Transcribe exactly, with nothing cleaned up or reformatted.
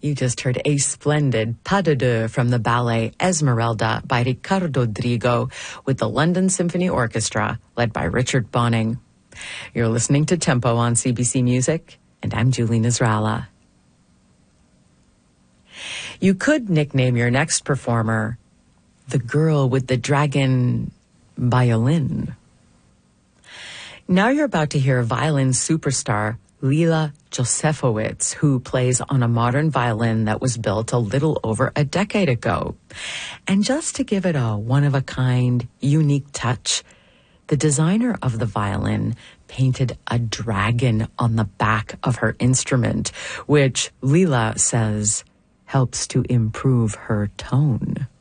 You just heard a splendid pas de deux from the ballet Esmeralda by Ricardo Drigo with the London Symphony Orchestra, led by Richard Bonning. You're listening to Tempo on C B C Music, and I'm Julie Nasrallah. You could nickname your next performer the girl with the dragon violin. Now you're about to hear violin superstar Lila Josefowicz, who plays on a modern violin that was built a little over a decade ago. And just to give it a one-of-a-kind, unique touch, the designer of the violin painted a dragon on the back of her instrument, which Lila says helps to improve her tone.